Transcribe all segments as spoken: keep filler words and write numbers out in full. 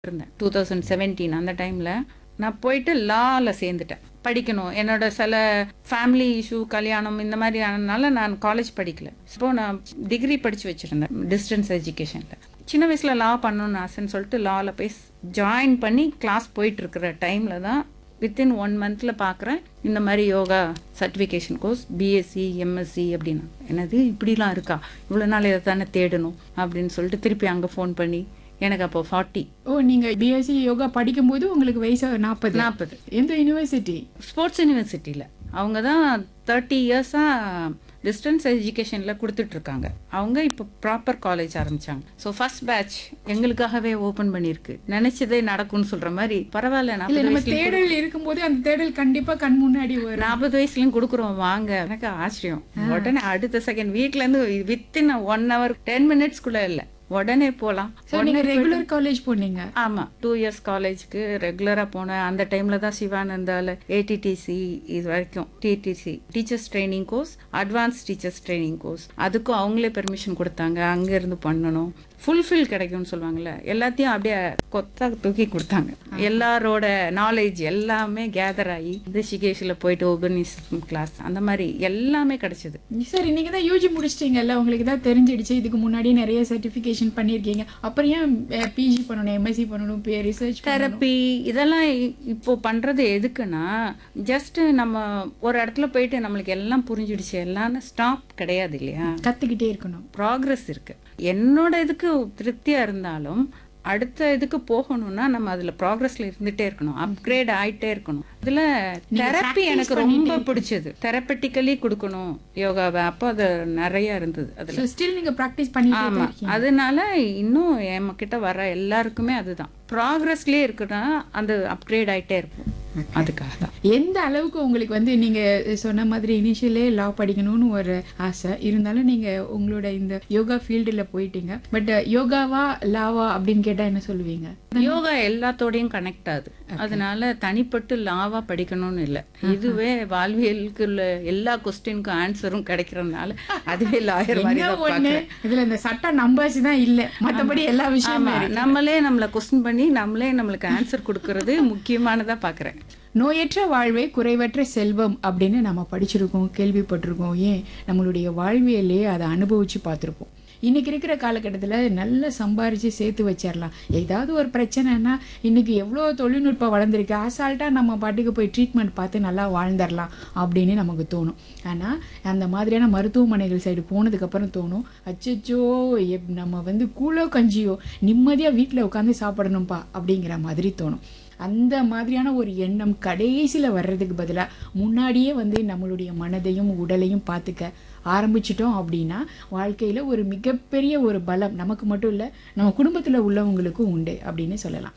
இருந்தேன் two thousand seventeen அந்த டைமில் நான் போயிட்டு லாவில் சேர்ந்துட்டேன். படிக்கணும், என்னோட சில ஃபேமிலி இஷ்யூ, கல்யாணம் இந்த மாதிரி ஆனதுனால நான் காலேஜ் படிக்கல. இப்போ நான் டிகிரி படித்து வச்சுருந்தேன் டிஸ்டன்ஸ் எஜுகேஷனில். சின்ன வயசில் லா பண்ணணும்னு ஆசைன்னு சொல்லிட்டு லாவில் போய் ஜாயின் பண்ணி கிளாஸ் போயிட்டு இருக்கிற டைமில் தான் வித்தின் ஒன் மந்தில் பார்க்குறேன் இந்த மாதிரி yoga certification course BSc MSc அப்படின்னா. என்னது இப்படிலாம் இருக்கா, இவ்வளோ நாள் இதை தானே தேடணும் அப்படின்னு சொல்லிட்டு திருப்பி அங்கே ஃபோன் பண்ணி எனக்கு அப்போ ஃபார்ட்டி. ஓ, நீங்கள் பிஎஸ்சி யோகா படிக்கும்போது உங்களுக்கு வயசு நாற்பது நாற்பது எந்த யூனிவர்சிட்டி? ஸ்போர்ட்ஸ் யூனிவர்சிட்டியில். அவங்க தான் தேர்ட்டி இயர்ஸாக டிஸ்டன்ஸ் எஜுகேஷனில் கொடுத்துட்ருக்காங்க. அவங்க இப்போ ப்ராப்பர் காலேஜ் ஆரம்பித்தாங்க. ஸோ ஃபர்ஸ்ட் பேட்ச் எங்களுக்காகவே ஓப்பன் பண்ணியிருக்கு. நினச்சதே நடக்கும்னு சொல்கிற மாதிரி. பரவாயில்ல, நம்ம நாற்பது தேடல் இருக்கும்போது அந்த தேடல் கண்டிப்பாக கண் முன்னாடி வரும். நாற்பது வயசுலையும் கொடுக்குறோம் வாங்க. எனக்கு ஆச்சரியம். உடனே அடுத்த செகண்ட் வீட்டிலேருந்து வித்தின் ஒன் ஹவர் டென் மினிட்ஸ்குள்ளே இல்லை, உடனே போகலாம். நீங்க ரெகுலர் காலேஜ் போனீங்க? ஆமா, டூ இயர்ஸ் காலேஜ்க்கு ரெகுலரா போனேன். அந்த டைம்ல தான் சிவானந்தால ஏடிடிசி இது வரைக்கும் DTC teachers training course, advance teachers training course, அதுக்கும் அவங்களே பெர்மிஷன் கொடுத்தாங்க. அங்க இருந்து பண்ணணும், ஃபுல்ஃபில் கிடைக்கும்னு சொல்லுவாங்கல்ல, எல்லாத்தையும் அப்படியே கொத்தா தூக்கி கொடுத்தாங்க. எல்லாரோட நாலேஜ் எல்லாமே கேதர் ஆகி ரிஷிகேஷில் போயிட்டு உபநிஷம் கிளாஸ் அந்த மாதிரி எல்லாமே கிடைச்சது. சரி, நீங்க தான் யூஜி முடிச்சிட்டீங்கல்ல, உங்களுக்கு தான் தெரிஞ்சிடுச்சு. இதுக்கு முன்னாடி நிறைய சர்டிஃபிகேஷன் பண்ணியிருக்கீங்க. அப்புறம் ஏன் பிஜி பண்ணணும், எம்எஸ்சி பண்ணணும், ரிசர்ச் தெரப்பி இதெல்லாம் இப்போ பண்றது எதுக்குன்னா, ஜஸ்ட் நம்ம ஒரு இடத்துல போயிட்டு நம்மளுக்கு எல்லாம் புரிஞ்சிடுச்சு எல்லாம் ஸ்டாப் கிடையாது இல்லையா, கத்துக்கிட்டே இருக்கணும். ப்ராக்ரஸ் இருக்கு. என்னோட இதுக்கு திருப்தியா இருந்தாலும் அடுத்த இதுக்கு போகணும்னா நம்ம அதுல ப்ராக்ரஸ்ல இருந்துட்டே இருக்கணும், அப்கிரேட் ஆயிட்டே இருக்கணும். இதுல தெரப்பி எனக்கு ரொம்ப பிடிச்சது. தெரப்பெட்டிக்கலி கொடுக்கணும் யோகாவை. அப்போ அது நிறைய இருந்தது அதுல. ஸ்டில் நீங்க பிராக்டிஸ் பண்ணிட்டே ஆமா, அதனால இன்னும் என் கிட்ட வர எல்லாருக்குமே அதுதான் ப்ராக்ரஸ்லயே இருக்குன்னா அந்த அப்கிரேட் ஆயிட்டே இருக்கும். அதுக்காக தான். எந்த அளவுக்கு உங்களுக்கு வந்து நீங்க சொன்ன மாதிரி இனிஷியலே லா படிக்கணும்னு ஒரு ஆசை இருந்தாலும் நீங்க உங்களோட இந்த யோகா ஃபீல்டுல போயிட்டீங்க. பட் யோகாவா லாவா அப்படின்னு கேட்டா என்ன சொல்லுவீங்க? யோகா எல்லாத்தோடையும் கனெக்ட் ஆகுது. அதனால தனிப்பட்டு லாவா படிக்கணும்னு இல்லை. இதுவே வாழ்வியலுக்கு உள்ள எல்லா கொஸ்டினுக்கும் ஆன்சரும் கிடைக்கிறதுனால அதுவே லாயர் மாதிரி தான் பார்க்கிறேன். இதுல இந்த சட்ட நம்பர்ஸ் தான் இல்ல, மத்தபடி எல்லா விஷயமும் நம்மளே நம்மள கொஸ்டின் பண்ணி நம்மளே நம்மளுக்கு ஆன்சர் கொடுக்கறது முக்கியமானதா பாக்குறேன். நோயற்ற வாழ்வே குறைவற்ற செல்வம் அப்படின்னு நம்ம படிச்சிருக்கோம், கேள்விப்பட்டிருக்கோம். ஏன் நம்மளுடைய வாழ்வியலே அதை அனுபவிச்சு பார்த்துருப்போம். இன்னைக்கு இருக்கிற காலகட்டத்தில் நல்லா சம்பாரிச்சு சேர்த்து வச்சிடலாம். ஏதாவது ஒரு பிரச்சனைனா இன்னைக்கு எவ்வளோ தொழில்நுட்பம் வளர்ந்துருக்கு, அசால்ட்டாக நம்ம பாட்டுக்கு போய் ட்ரீட்மெண்ட் பார்த்து நல்லா வாழ்ந்துடலாம் அப்படின்னு நமக்கு தோணும். ஆனால் அந்த மாதிரியான மருத்துவமனைகள் சைடு போனதுக்கப்புறம் தோணும், அச்சச்சோ நம்ம வந்து கூழோ கஞ்சியோ நிம்மதியாக வீட்டில் உட்காந்து சாப்பிடணும்ப்பா அப்படிங்கிற மாதிரி தோணும். அந்த மாதிரியான ஒரு எண்ணம் கடைசியில் வர்றதுக்கு பதிலாக முன்னாடியே வந்து நம்மளுடைய மனதையும் உடலையும் பார்த்துக்க ஆரம்பிச்சிட்டோம் அப்படின்னா வாழ்க்கையில் ஒரு மிகப்பெரிய ஒரு பலம் நமக்கு மட்டும் இல்லை, நம்ம குடும்பத்தில் உள்ளவங்களுக்கும் உண்டு அப்படின்னு சொல்லலாம்.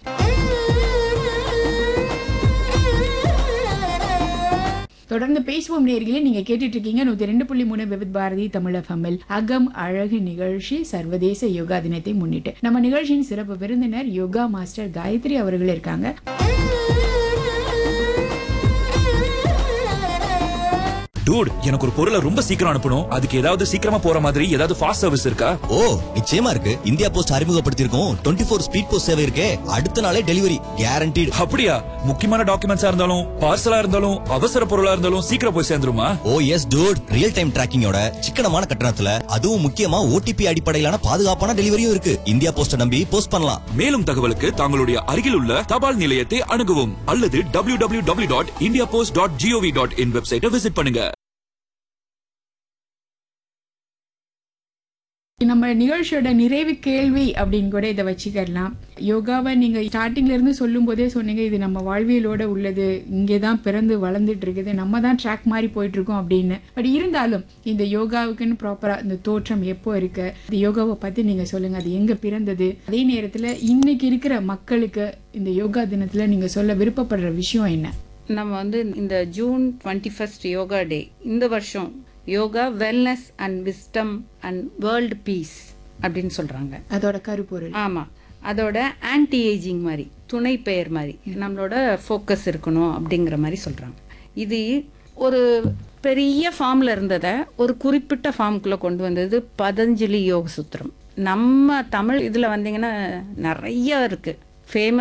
தொடர்ந்து பேசுவோம் நேயர்களே. நீங்க கேட்டுட்டு இருக்கீங்க நூத்தி ரெண்டு புள்ளி மூணு விவித் பாரதி தமிழ் எஃப்எம்மில் அகம் அழகு நிகழ்ச்சி. சர்வதேச யோகா தினத்தை முன்னிட்டு நம்ம நிகழ்ச்சியின் சிறப்பு விருந்தினர் யோகா மாஸ்டர் காயத்ரி அவர்கள் இருக்காங்க. டூட், எனக்கு ஒரு பொருளை ரொம்ப சீக்கிரம் அனுப்பணும். அதுக்கு ஏதாவது சீக்கிரமா போற மாதிரி ஏதாவது ஃபாஸ்ட் சர்வீஸ் இருக்கா? ஓ, நிச்சயமா இருக்கு. India post அறிமுகப்படுத்தியிருக்கோம் twenty four speed post சேவை இருக்கே, அடுத்த நாளே டெலிவரி கேரண்டீடு. அப்படியா? முக்கியமான டாக்குமெண்ட்ஸா இருந்தாலும் பார்சலா இருந்தாலும் அவசர பொருளா இருந்தாலும் சீக்கிரம் போய் சேர்ந்துருமா? ஓ எஸ் டூட், ரியல் டைம் டிராக்கிங்கோட சிக்கனமான கட்டணத்துல அதுவும் முக்கியமா ஓடிபி அடிப்படையிலான பாதுகாப்பான டெலிவரியும் இருக்கு. இந்தியா போஸ்ட் நம்பி போஸ்ட் பண்ணலாம். மேலும் தகவலுக்கு தங்களுடைய அருகில் உள்ள தபால் நிலையத்தை அணுகவும் அல்லது W W W dot India post dot gov dot in வெப்சைட்டை விசிட் பண்ணுங்க. நம்ம நிகழ்ச்சியோட நிறைவு கேள்வி அப்படின்னு கூட இதை வச்சுக்கலாம். யோகாவை நீங்க ஸ்டார்டிங்ல இருந்து சொல்லும் போதே சொன்னீங்க, இது நம்ம வாழ்வியலோட உள்ளது, இங்கேதான் பிறந்து வளர்ந்துட்டு இருக்குது, நம்ம தான் ட்ராக் மாதிரி போயிட்டு இருக்கோம் அப்படின்னு. பட் இருந்தாலும் இந்த யோகாவுக்குன்னு ப்ராப்பரா இந்த தோற்றம் எப்போ இருக்கு, இந்த யோகாவை பத்தி நீங்க சொல்லுங்க, அது எங்க பிறந்தது, அதே நேரத்துல இன்னைக்கு இருக்கிற மக்களுக்கு இந்த யோகா தினத்துல நீங்க சொல்ல விருப்பப்படுற விஷயம் என்ன? நம்ம வந்து இந்த ஜூன் டுவெண்ட்டி ஃபர்ஸ்ட் யோகா டே இந்த வருஷம் yoga wellness and wisdom and world piece அப்படின்னு சொல்றாங்க. அதோட கருப்பொருள். ஆமா, அதோட ஆன்டி ஏஜிங் மாதிரி துணை பெயர் மாதிரி நம்மளோட ஃபோக்கஸ் இருக்கணும் அப்படிங்கிற மாதிரி சொல்றாங்க. இது ஒரு பெரிய ஃபார்ம்ல இருந்ததை ஒரு குறிப்பிட்ட ஃபார்முக்குள்ள கொண்டு வந்தது பதஞ்சலி யோக சூத்திரம். நம்ம தமிழ் இதுல வந்தீங்கன்னா நிறைய இருக்கு. ஃபேமஸ்